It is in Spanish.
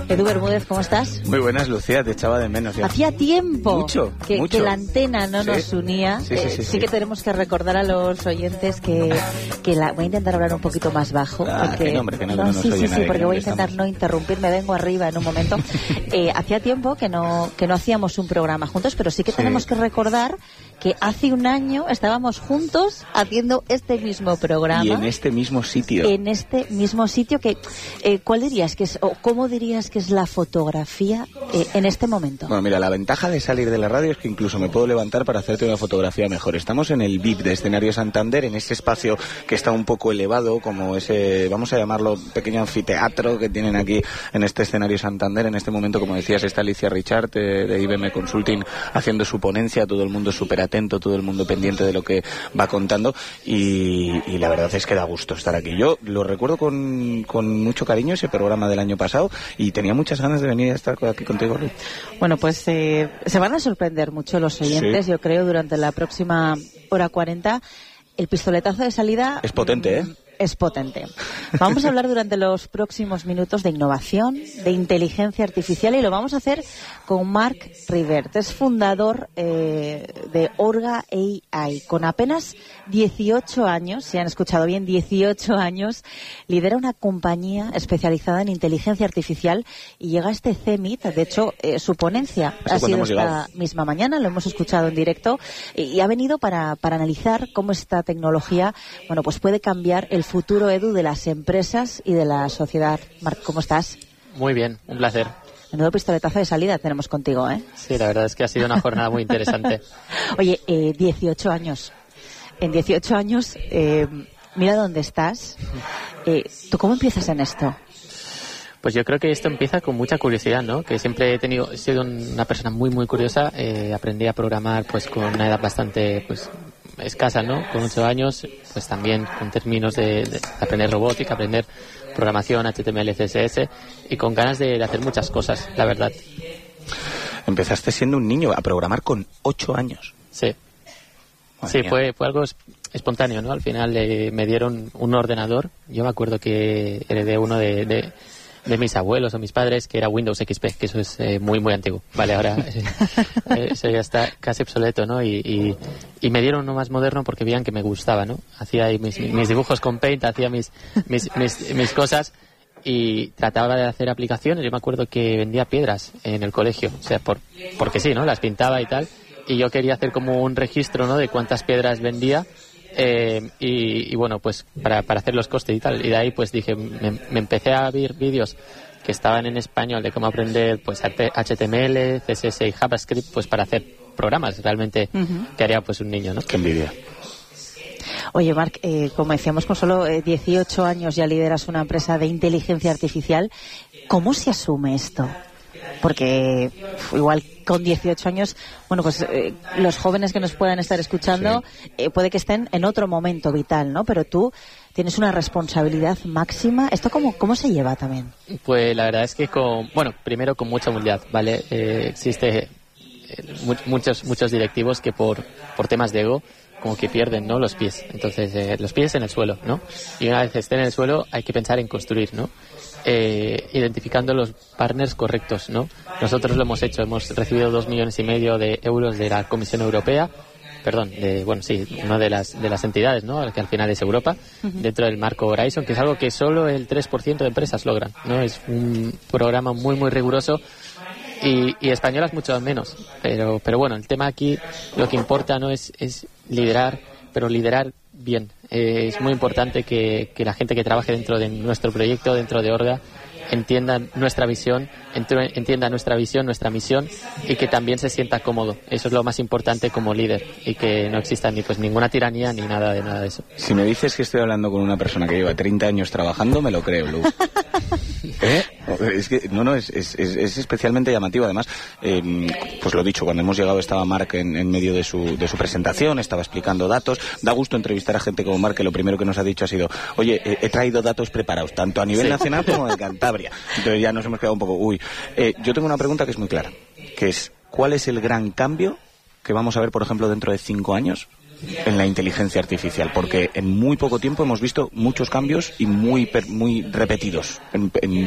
Edu Bermúdez, ¿cómo estás? Muy buenas, Lucía, te echaba de menos ya. Hacía tiempo mucho. Que la antena no nos unía. Sí que tenemos que recordar a los oyentes que voy a intentar hablar un poquito más bajo. Porque, no, porque voy a intentar no interrumpir, me vengo arriba en un momento. Hacía tiempo que no hacíamos un programa juntos, pero sí que tenemos que recordar que hace un año estábamos juntos haciendo este mismo programa. Y en este mismo sitio. En este mismo sitio que, ¿cuál dirías que es, o cómo dirías que es la fotografía en este momento? Bueno, mira, la ventaja de salir de la radio es que incluso me puedo levantar para hacerte una fotografía mejor. Estamos en el VIP de Escenario Santander, en ese espacio que está un poco elevado, como ese, vamos a llamarlo, pequeño anfiteatro que tienen aquí en este Escenario Santander. En este momento, como decías, está Alicia Richard de IBM Consulting haciendo su ponencia, todo el mundo súper atento, todo el mundo pendiente de lo que va contando y la verdad es que da gusto estar aquí. Yo lo recuerdo con mucho cariño, ese programa del año pasado, y tenía muchas ganas de venir a estar aquí contigo, Ruth. Bueno, pues se van a sorprender mucho los oyentes, yo creo, durante la próxima hora 40. El pistoletazo de salida es potente, es potente. Vamos a hablar durante los próximos minutos de innovación, de inteligencia artificial, y lo vamos a hacer con Marc Rivert. Es fundador de Orga AI. Con apenas 18 años, si han escuchado bien, 18 años, lidera una compañía especializada en inteligencia artificial y llega a este CEMIT. De hecho, su ponencia ha sido esta misma mañana, lo hemos escuchado en directo, y ha venido para analizar cómo esta tecnología, bueno, pues puede cambiar el futuro, Edu, de las empresas y de la sociedad. Marc, ¿cómo estás? Muy bien, un placer. Menudo pistoletazo de salida tenemos contigo, ¿eh? Sí, la verdad es que ha sido una jornada muy interesante. Oye, 18 años. En 18 años, mira dónde estás. ¿Tú cómo empiezas en esto? Pues yo creo que esto empieza con mucha curiosidad, ¿no? Que siempre he sido una persona muy, muy curiosa. Aprendí a programar pues con una edad bastante escasa, ¿no? Con 8 años, pues también con términos de aprender robótica, aprender programación, HTML, CSS, y con ganas de hacer muchas cosas, la verdad. Empezaste siendo un niño a programar con 8 años. Sí. Sí, fue algo espontáneo, ¿no? Al final me dieron un ordenador. Yo me acuerdo que heredé uno de mis abuelos o mis padres, que era Windows XP, que eso es muy, muy antiguo. Vale, ahora eso ya está casi obsoleto, ¿no? Y me dieron uno más moderno porque veían que me gustaba, ¿no? Hacía ahí mis dibujos con Paint, hacía mis cosas y trataba de hacer aplicaciones. Yo me acuerdo que vendía piedras en el colegio, o sea, porque sí, ¿no? Las pintaba y tal. Y yo quería hacer como un registro, ¿no? De cuántas piedras vendía. Y bueno, pues para hacer los costes y tal. Y de ahí pues dije, me empecé a ver vídeos que estaban en español de cómo aprender pues HTML, CSS y JavaScript pues para hacer programas realmente que haría pues un niño, ¿no? Qué envidia. Oye, Marc, como decíamos, con solo 18 años ya lideras una empresa de inteligencia artificial. ¿Cómo se asume esto? Porque igual con 18 años, bueno, pues los jóvenes que nos puedan estar escuchando puede que estén en otro momento vital, ¿no? Pero tú tienes una responsabilidad máxima. ¿Esto cómo se lleva también? Pues la verdad es que primero con mucha humildad, ¿vale? Existe muchos directivos que por temas de ego como que pierden, ¿no? Los pies. Entonces, los pies en el suelo, ¿no? Y una vez estén en el suelo hay que pensar en construir, ¿no? Identificando los partners correctos, ¿no? Nosotros lo hemos hecho, hemos recibido 2,5 millones de euros de la Comisión Europea, una de las entidades, ¿no? Que al final es Europa, dentro del marco Horizon, que es algo que solo el 3% de empresas logran, ¿no? Es un programa muy, muy riguroso y españolas mucho menos, pero bueno, el tema aquí, lo que importa, ¿no? Es liderar, pero liderar bien. Es muy importante que la gente que trabaje dentro de nuestro proyecto, dentro de Orga, entienda nuestra visión, nuestra misión, y que también se sienta cómodo. Eso es lo más importante como líder, y que no exista ninguna tiranía ni nada de eso. Si me dices que estoy hablando con una persona que lleva 30 años trabajando, me lo creo, Lu. Es que es especialmente llamativo. Además, pues lo dicho, cuando hemos llegado estaba Marc en medio de su presentación, estaba explicando datos. Da gusto entrevistar a gente como Marc, que lo primero que nos ha dicho ha sido: oye, he traído datos preparados, tanto a nivel nacional como de Cantabria. Entonces ya nos hemos quedado un poco, yo tengo una pregunta que es muy clara, que es: ¿cuál es el gran cambio que vamos a ver, por ejemplo, dentro de 5 años en la inteligencia artificial? Porque en muy poco tiempo hemos visto muchos cambios y muy repetidos en